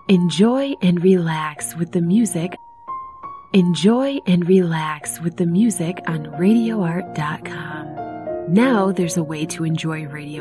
Enjoy and relax with the music. Enjoy and relax with the music on RadioArt.com. Now there's a way to enjoy radio